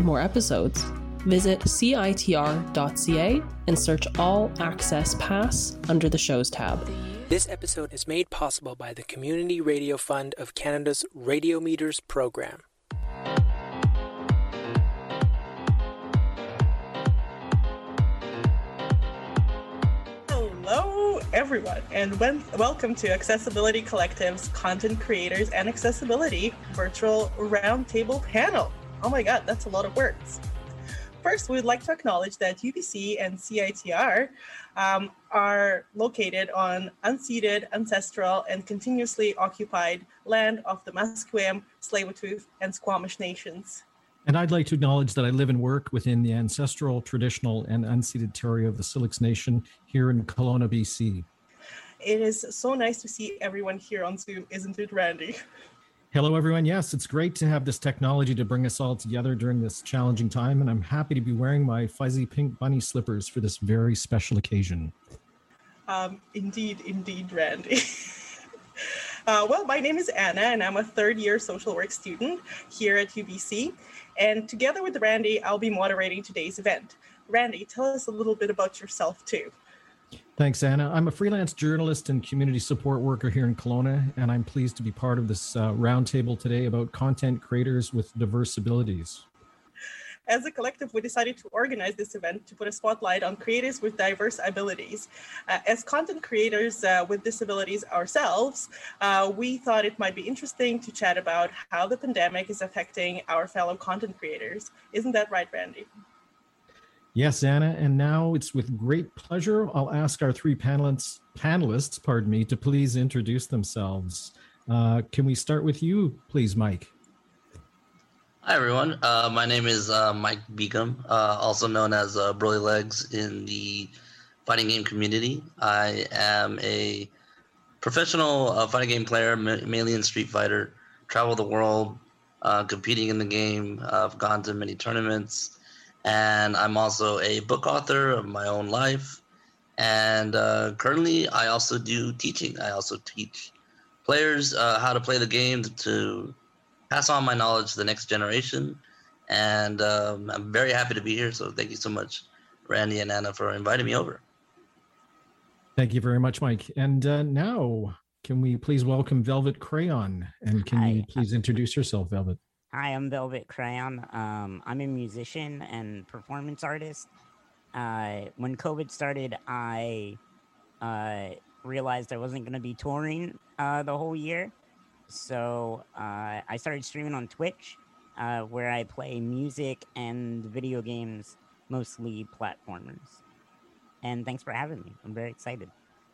find more episodes, visit citr.ca and search All Access Pass under the Shows tab. This episode is made possible by the Community Radio Fund of Canada's Radio Meters program. Hello, everyone, and welcome to Accessibility Collective's Content Creators and Accessibility Virtual Roundtable Panel. Oh my God, that's a lot of words. First, we would like to acknowledge that UBC and CITR are located on unceded, ancestral, and continuously occupied land of the Musqueam, Tsleil-Waututh, and Squamish nations. And I'd like to acknowledge that I live and work within the ancestral, traditional, and unceded territory of the Syilx Nation here in Kelowna, BC. It is so nice to see everyone here on Zoom, isn't it, Randy? Hello, everyone. Yes, it's great to have this technology to bring us all together during this challenging time, and I'm happy to be wearing my fuzzy pink bunny slippers for this very special occasion. Indeed, Randy. Well, my name is Anna, and I'm a third-year social work student here at UBC. And together with Randy, I'll be moderating today's event. Randy, tell us a little bit about yourself, too. Thanks, Anna. I'm a freelance journalist and community support worker here in Kelowna, and I'm pleased to be part of this roundtable today about content creators with diverse abilities. As a collective, we decided to organize this event to put a spotlight on creators with diverse abilities. As content creators with disabilities ourselves, we thought it might be interesting to chat about how the pandemic is affecting our fellow content creators. Isn't that right, Randy? Yes, Anna, and now it's with great pleasure I'll ask our three panelists, to please introduce themselves. Can we start with you, please, Mike? Hi, everyone. My name is Mike Beacom, also known as Broly Legs in the fighting game community. I am a professional fighting game player, mainly in Street Fighter, travel the world, competing in the game. I've gone to many tournaments, and I'm also a book author of my own life. And currently, I also do teaching. I also teach players how to play the game to pass on my knowledge to the next generation. And I'm very happy to be here. So thank you so much, Randy and Anna, for inviting me over. Thank you very much, Mike. And now, can we please welcome Velvet Crayon? And can you please introduce yourself, Velvet? Hi, I'm Velvet Crayon. I'm a musician and performance artist. When COVID started, I realized I wasn't going to be touring the whole year. So I started streaming on Twitch, where I play music and video games, mostly platformers. And thanks for having me. I'm very excited.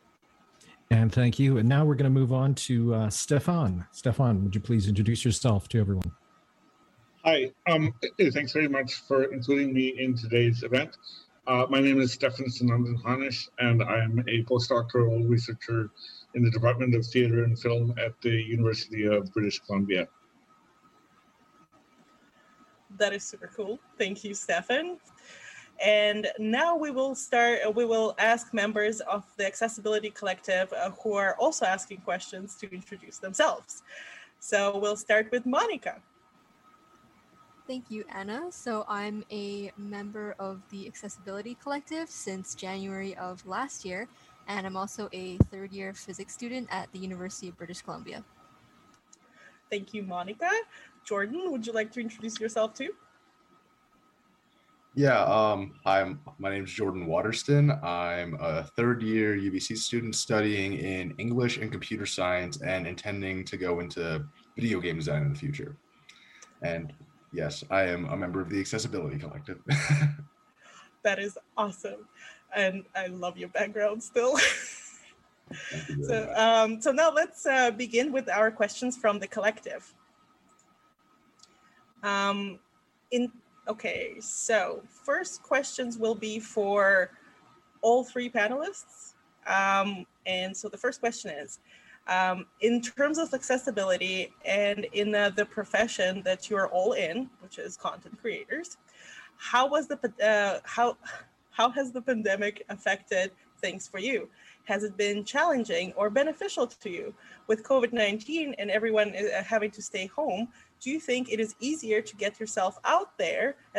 And thank you. And now we're going to move on to Stefan. Stefan, would you please introduce yourself to everyone? Hi, thanks very much for including me in today's event. My name is Stefan Sanandan-Hanish, and I'm a postdoctoral researcher in the Department of Theatre and Film at the University of British Columbia. That is super cool. Thank you, Stefan. And now we will ask members of the Accessibility Collective who are also asking questions to introduce themselves. So we'll start with Monica. Thank you, Anna. So I'm a member of the Accessibility Collective since January of last year, and I'm also a third-year physics student at the University of British Columbia. Thank you, Monica. Jordan, would you like to introduce yourself too? Yeah, hi, my name is Jordan Waterston. I'm a third-year UBC student studying in English and computer science and intending to go into video game design in the future. And yes, I am a member of the Accessibility Collective. That is awesome. And I love your background still. So now let's begin with our questions from the collective. Okay, so first questions will be for all three panelists. And so the first question is, in terms of accessibility and in the profession that you are all in, which is content creators, how has the pandemic affected things for you? Has it been challenging or beneficial to you? With COVID-19 and everyone having to stay home, do you think it is easier to get yourself out there